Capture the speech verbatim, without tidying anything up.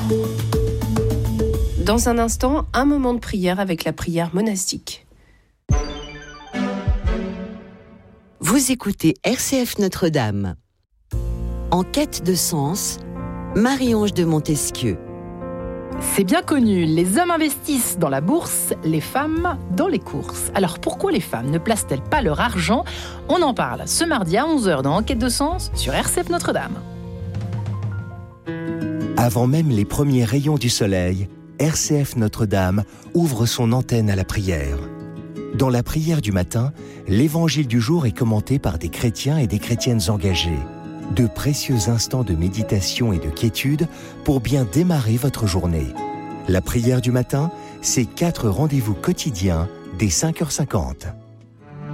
Dans un instant, un moment de prière avec la prière monastique. Vous écoutez R C F Notre-Dame. En quête de sens, Marie-Ange de Montesquieu. C'est bien connu, les hommes investissent dans la bourse, les femmes dans les courses. Alors pourquoi les femmes ne placent-elles pas leur argent ? On en parle ce mardi à onze heures dans Enquête de sens sur R C F Notre-Dame. Avant même les premiers rayons du soleil, R C F Notre-Dame ouvre son antenne à la prière. Dans la prière du matin, l'évangile du jour est commenté par des chrétiens et des chrétiennes engagés. De précieux instants de méditation et de quiétude pour bien démarrer votre journée. La prière du matin, c'est quatre rendez-vous quotidiens dès cinq heures cinquante.